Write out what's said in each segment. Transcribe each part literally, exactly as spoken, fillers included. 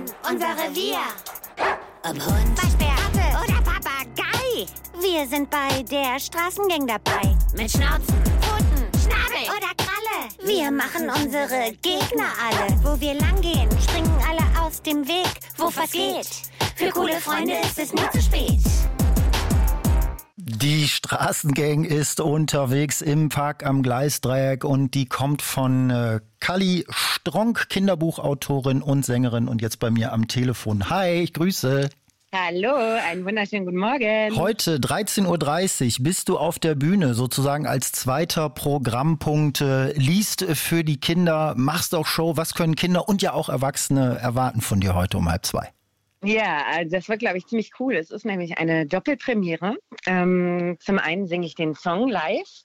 unser Revier. Ob Hund, Waschbär, Ratte oder Papagei. Wir sind bei der Straßengang dabei. Mit Schnauzen, Pfoten, Schnabel oder Kralle. Wir machen unsere Gegner alle. Wo wir langgehen, springen alle aus dem Weg. Wo was geht. Für coole Freunde ist es nie zu spät. Die Straßengang ist unterwegs im Park am Gleisdreieck und die kommt von äh, Kalli Stronk, Kinderbuchautorin und Sängerin und jetzt bei mir am Telefon. Hi, ich grüße. Hallo, einen wunderschönen guten Morgen. Heute dreizehn Uhr dreißig bist du auf der Bühne, sozusagen als zweiter Programmpunkt, äh, liest für die Kinder, machst auch Show. Was können Kinder und ja auch Erwachsene erwarten von dir heute um halb zwei? Ja, also das wird, glaube ich, ziemlich cool. Es ist nämlich eine Doppelpremiere. Ähm, zum einen singe ich den Song live.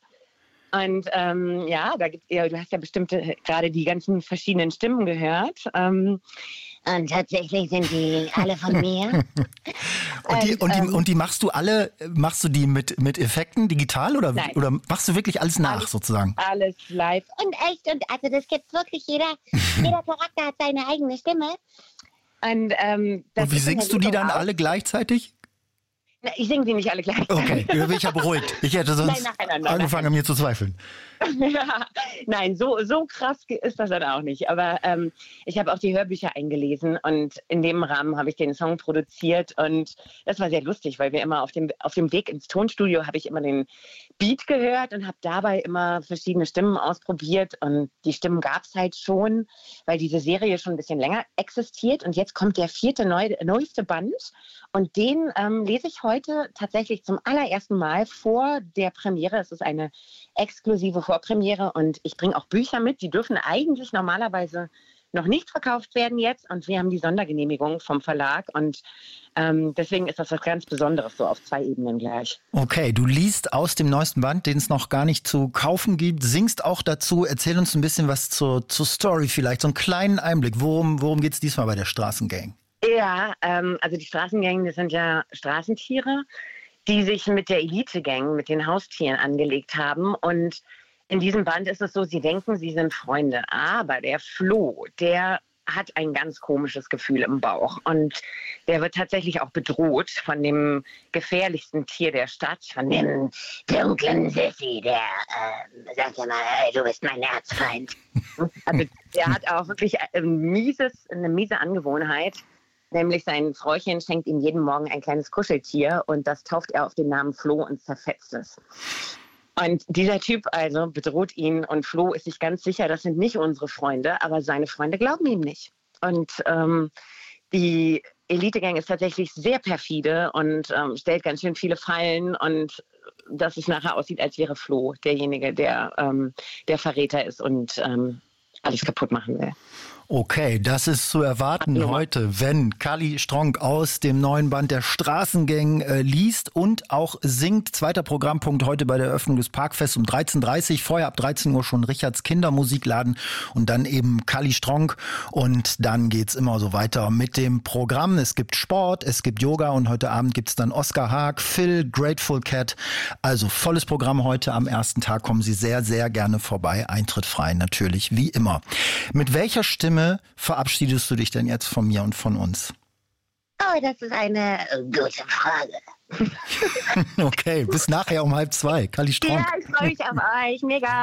Und ähm, ja, da gibt's ja, du hast ja bestimmt äh, gerade die ganzen verschiedenen Stimmen gehört. Ähm, und tatsächlich sind die alle von mir. und, die, und, und, die, ähm, und die machst du alle, machst du die mit, mit Effekten digital oder, oder machst du wirklich alles nach alles, sozusagen? Alles live. Und echt, und also das gibt wirklich, jeder, jeder Charakter hat seine eigene Stimme. Und, ähm, das und wie singst du die dann auch alle gleichzeitig? Na, ich singe die nicht alle gleichzeitig. Okay, bin ich ja beruhigt. Ich hätte sonst nein, nein, nein, angefangen, an mir zu zweifeln. Ja, nein, so, so krass ist das dann auch nicht. Aber ähm, ich habe auch die Hörbücher eingelesen und in dem Rahmen habe ich den Song produziert und das war sehr lustig, weil wir immer auf dem, auf dem Weg ins Tonstudio habe ich immer den Beat gehört und habe dabei immer verschiedene Stimmen ausprobiert und die Stimmen gab es halt schon, weil diese Serie schon ein bisschen länger existiert und jetzt kommt der vierte neu, neueste Band und den ähm, lese ich heute tatsächlich zum allerersten Mal vor der Premiere. Es ist eine exklusive Vorpremiere und ich bringe auch Bücher mit, die dürfen eigentlich normalerweise noch nicht verkauft werden jetzt und wir haben die Sondergenehmigung vom Verlag und ähm, deswegen ist das was ganz Besonderes, so auf zwei Ebenen gleich. Okay, du liest aus dem neuesten Band, den es noch gar nicht zu kaufen gibt, singst auch dazu, erzähl uns ein bisschen was zur, zur Story vielleicht, so einen kleinen Einblick, worum, worum geht es diesmal bei der Straßengang? Ja, ähm, also die Straßengang, das sind ja Straßentiere, die sich mit der Elite-Gang, mit den Haustieren angelegt haben. Und in diesem Band ist es so, sie denken, sie sind Freunde. Aber der Flo, der hat ein ganz komisches Gefühl im Bauch. Und der wird tatsächlich auch bedroht von dem gefährlichsten Tier der Stadt, von dem dunklen Sissi, der äh, sagt ja mal, hey, du bist mein Erzfeind. Also der hat auch wirklich ein mieses, eine miese Angewohnheit. Nämlich sein Fräuchen schenkt ihm jeden Morgen ein kleines Kuscheltier und das tauft er auf den Namen Flo und zerfetzt es. Und dieser Typ also bedroht ihn und Flo ist sich ganz sicher, das sind nicht unsere Freunde, aber seine Freunde glauben ihm nicht. Und ähm, die Elite-Gang ist tatsächlich sehr perfide und ähm, stellt ganz schön viele Fallen und dass es nachher aussieht, als wäre Flo derjenige, der ähm, der Verräter ist und ähm, alles kaputt machen will. Okay, das ist zu erwarten ja. heute, wenn Kalli Stronk aus dem neuen Band der Straßengang äh, liest und auch singt. Zweiter Programmpunkt heute bei der Eröffnung des Parkfests um dreizehn Uhr dreißig. Vorher ab dreizehn Uhr schon Richards Kindermusikladen und dann eben Kalli Stronk. Und dann geht's immer so weiter mit dem Programm. Es gibt Sport, es gibt Yoga und heute Abend gibt's dann Oskar Haag, Phil, Grateful Cat. Also volles Programm heute am ersten Tag. Kommen Sie sehr, sehr gerne vorbei. Eintritt frei natürlich, wie immer. Mit welcher Stimme verabschiedest du dich denn jetzt von mir und von uns? Oh, das ist eine gute Frage. Okay, bis nachher um halb zwei. Kalli Stronk. Ja, ich freue mich auf euch. Mega.